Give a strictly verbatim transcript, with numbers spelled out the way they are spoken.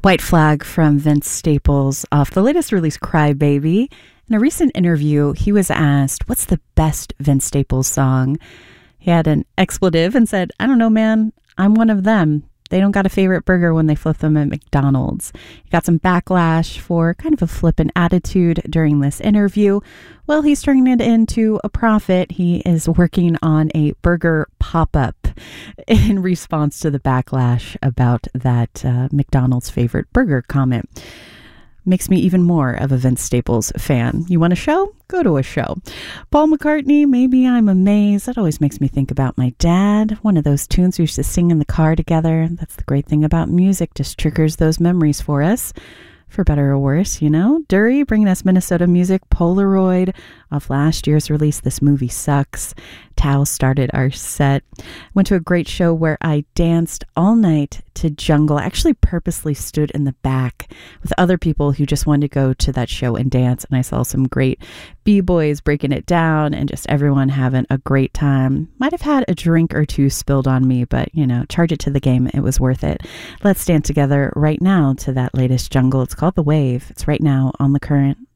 White Flag from Vince Staples off the latest release, Cry Baby. In a recent interview, he was asked, what's the best Vince Staples song? He had an expletive and said, I don't know, man. I'm one of them. They don't got a favorite burger when they flip them at McDonald's. He got some backlash for kind of a flippant attitude during this interview. Well, he's turning it into a profit. He is working on a burger pop-up in response to the backlash about that uh, McDonald's favorite burger comment. Makes me even more of a Vince Staples fan. You want a show? Go to a show. Paul McCartney, Maybe I'm Amazed. That always makes me think about my dad. One of those tunes we used to sing in the car together. That's the great thing about music. Just triggers those memories for us. For better or worse, you know. Dury bringing us Minnesota music. Polaroid off last year's release, This Movie Sucks. Tao started our set. Went to a great show where I danced all night to Jungle. I actually purposely stood in the back with other people who just wanted to go to that show and dance. And I saw some great b-boys breaking it down and just everyone having a great time. Might have had a drink or two spilled on me, but, you know, charge it to the game. It was worth it. Let's dance together right now to that latest Jungle. It's called The Wave. It's right now on The Current.